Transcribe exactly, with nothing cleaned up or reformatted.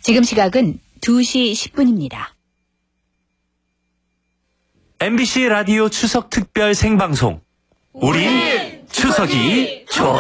지금 시각은 두 시 십 분입니다. 엠비씨 라디오 추석 특별 생방송. 우린 추석이 좋다.